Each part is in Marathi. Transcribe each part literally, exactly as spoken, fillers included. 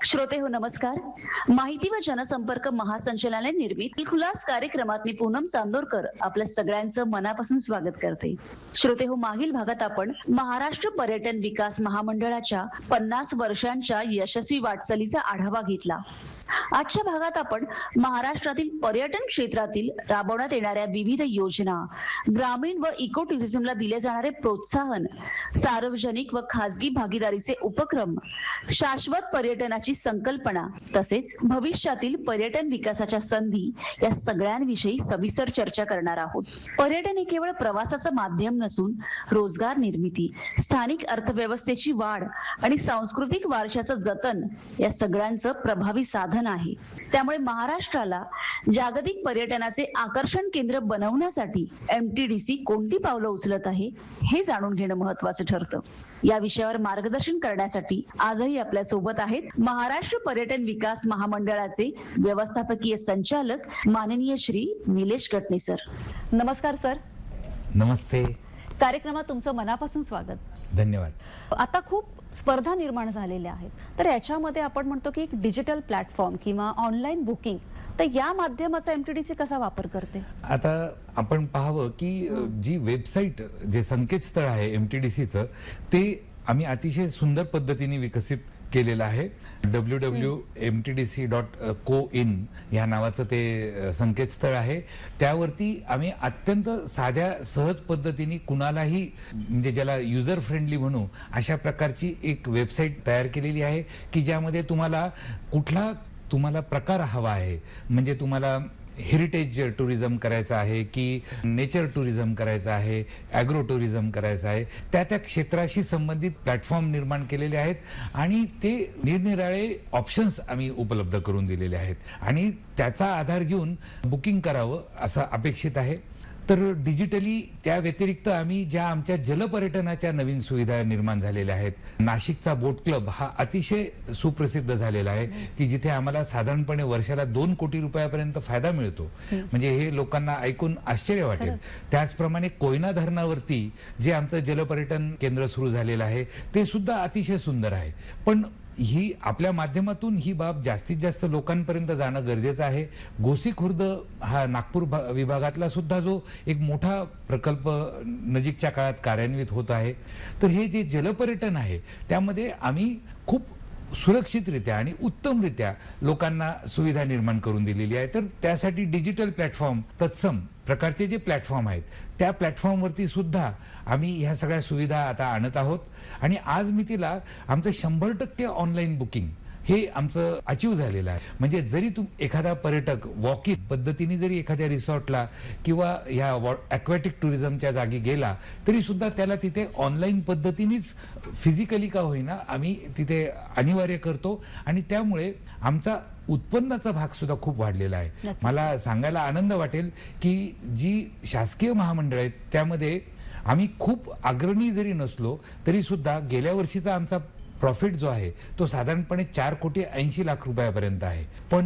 श्रोते हो नमस्कार. माहिती व जनसंपर्क महासंचालनालय निर्मित खुलास कार्यक्रमात मी पूनम चांदोरकर आपल्या सगळ्यांचं मनापासून स्वागत करते. श्रोते हो, मागील भागात आपण महाराष्ट्र पर्यटन विकास महामंडळाच्या पन्नास वर्षांच्या यशस्वी वाटचालीचा आढावा घेतला. आजच्या भागात आपण महाराष्ट्रातील पर्यटन क्षेत्रातील राबवण्यात येणाऱ्या विविध योजना, ग्रामीण व इको टुरिझमला दिले जाणारे प्रोत्साहन, सार्वजनिक व खासगी भागीदारीचे उपक्रम, शाश्वत पर्यटनाची संकल्पना तसेच भविष्यातील पर्यटन विकासाच्या संधी या सगळ्यांविषयी सविस्तर चर्चा करणार आहोत. पर्यटन हे केवळ प्रवासाचं माध्यम नसून रोजगार निर्मिती, स्थानिक अर्थव्यवस्थेची वाढ आणि सांस्कृतिक वारशाचं जतन या सगळ्यांचं प्रभावी साधन आहे. त्यामुळे महाराष्ट्राला जागतिक पर्यटनाचे आकर्षण केंद्र बनवण्यासाठी एमटीडीसी कोणती पावलं उचलत आहे हे जाणून घेणं महत्त्वाचं ठरतं. या विषयावर मार्गदर्शन करण्यासाठी आजही आपल्या सोबत आहेत महाराष्ट्र पर्यटन विकास महामंडळाचे व्यवस्थापकीय संचालक माननीय श्री निलेश गटणे सर. नमस्कार सर. नमस्ते. कार्यक्रमात तुमचं मनापासून स्वागत. धन्यवाद. आता खूप स्पर्धा निर्माण झालेल्या आहेत, तर याच्यामध्ये आपण म्हणतो की एक डिजिटल प्लॅटफॉर्म किंवा ऑनलाईन बुकिंग, तर या माध्यमाचा एमटीडीसी कसा वापर करते? आता आपण पाहावं की जी वेबसाईट, जे संकेतस्थळ आहे एमटीडीसीचं, ते आम्ही अतिशय सुंदर पद्धतीने विकसित केलेलं आहे. W W M T D C dot को इन या नावाचं ते संकेतस्थळ आहे. त्यावरती आम्ही अत्यंत साध्या सहज पद्धतीने कुणालाही, म्हणजे ज्याला युजर फ्रेंडली म्हणू, अशा प्रकारची एक वेबसाईट तयार केलेली आहे की ज्यामध्ये तुम्हाला कुठला तुम्हाला प्रकार हवा आहे, म्हणजे तुम्हाला हेरिटेज टुरिझम करायचं आहे की नेचर टुरिझम करायचं आहे, ॲग्रो टुरिझम करायचं आहे, त्या त्या क्षेत्राशी संबंधित प्लॅटफॉर्म निर्माण केलेले आहेत आणि ते निरनिराळे ऑप्शन्स आम्ही उपलब्ध करून दिलेले आहेत आणि त्याचा आधार घेऊन बुकिंग करावं असं अपेक्षित आहे. तर डिजिटली त्या व्यतिरिक्त आम्ही ज्या आमच्या जलपर्यटनाच्या नवीन सुविधा निर्माण झालेल्या आहेत, नाशिकचा बोट क्लब हा अतिशय सुप्रसिद्ध झालेला आहे की जिथे आम्हाला साधारणपणे वर्षाला दोन कोटी रुपयापर्यंत फायदा मिळतो. म्हणजे हे लोकांना ऐकून आश्चर्य वाटेल. त्याचप्रमाणे कोयना धरणावरती जे आमचं जलपर्यटन केंद्र सुरू झालेलं आहे ते सुद्धा अतिशय सुंदर आहे. पण ही आपल्या माध्यमातून ही बाब जास्तीत जास्त लोकांपर्यंत जाणं गरजेचं आहे. गोसी खुर्द हा नागपूर विभागातला सुद्धा जो एक मोठा प्रकल्प नजीकच्या काळात कार्यान्वित होत आहे. तर हे जे जलपर्यटन आहे त्यामध्ये आम्ही खूप सुरक्षितरित्या आणि उत्तमरित्या लोकांना सुविधा निर्माण करून दिलेली आहे. तर त्यासाठी डिजिटल प्लॅटफॉर्म, तत्सम प्रकारचे जे प्लॅटफॉर्म आहेत त्या प्लॅटफॉर्मवरती सुद्धा आम्ही ह्या सगळ्या सुविधा आता आणत आहोत आणि आज मी तिला आमचं शंभर टक्के ऑनलाईन बुकिंग हे आमचं अचीव झालेलं आहे. म्हणजे जरी तुम एखादा पर्यटक वॉक इन पद्धतीने जरी एखाद्या रिसॉर्टला किंवा ह्या ॲक्वॅटिक टुरिझमच्या जागी गेला तरी सुद्धा त्याला तिथे ऑनलाईन पद्धतीनेच फिजिकली का होईना आम्ही तिथे अनिवार्य करतो आणि त्यामुळे आमचा उत्पन्नाचा भाग सुद्धा खूप वाढलेला आहे. मला सांगायला आनंद वाटेल की जी शासकीय महामंडळ आहेत त्यामध्ये आम्ही खूप अग्रणी जरी नसलो तरी सुद्धा गेल्या वर्षीचा आमचा प्रॉफिट जो आहे तो साधारणपणे चार कोटी ऐंशी लाख रुपयापर्यंत आहे. पण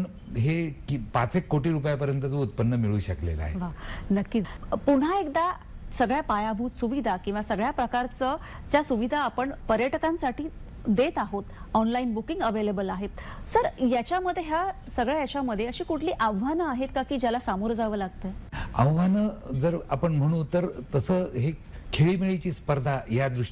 हे पाच एक कोटी रुपयापर्यंतचं उत्पन्न मिळू शकलेलं आहे. नक्कीच. पुन्हा एकदा सगळ्या पायाभूत सुविधा किंवा सगळ्या प्रकारचं ज्या सुविधा आपण पर्यटकांसाठी देत आहोत, ऑनलाईन बुकिंग अवेलेबल आहेत. सर, याच्यामध्ये ह्या सगळ्या याच्यामध्ये अशी कुठली आव्हानं आहेत का की ज्याला सामोरं जावं लागतं? आव्हानं जर आपण म्हणू तर तसं हे खेळीमेळीची स्पर्धा या दृष्टी